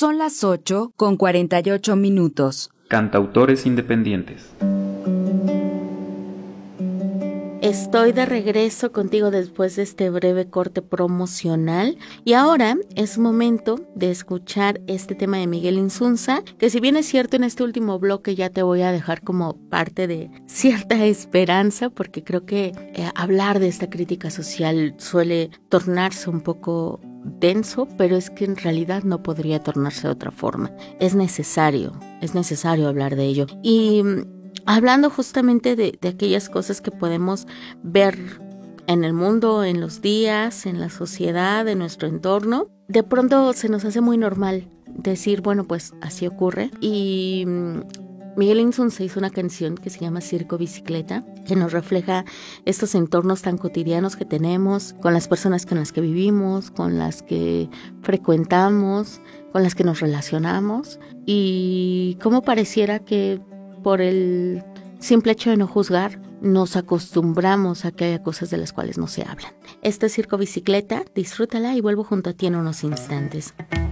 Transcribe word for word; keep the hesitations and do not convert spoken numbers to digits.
Son las ocho con cuarenta y ocho minutos. Cantautores independientes. Estoy de regreso contigo después de este breve corte promocional y ahora es momento de escuchar este tema de Miguel Insunza, que si bien es cierto en este último bloque ya te voy a dejar como parte de cierta esperanza, porque creo que eh, hablar de esta crítica social suele tornarse un poco denso, pero es que en realidad no podría tornarse de otra forma. Es necesario, es necesario hablar de ello. Y hablando justamente de, de aquellas cosas que podemos ver en el mundo, en los días, en la sociedad, en nuestro entorno, de pronto se nos hace muy normal decir, bueno, pues así ocurre. Y Miguel Insunza hizo una canción que se llama Circo Bicicleta, que nos refleja estos entornos tan cotidianos que tenemos, con las personas con las que vivimos, con las que frecuentamos, con las que nos relacionamos, y cómo pareciera que por el simple hecho de no juzgar, nos acostumbramos a que haya cosas de las cuales no se hablan. Este es Circo Bicicleta, disfrútala y vuelvo junto a ti en unos instantes.